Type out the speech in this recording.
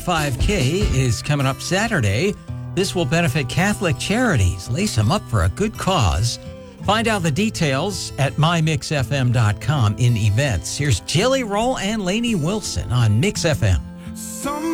5K is coming up Saturday. This will benefit Catholic Charities. Lace them up for a good cause. Find out the details at mymixfm.com in events. Here's Jelly Roll and Lainey Wilson on Mix FM.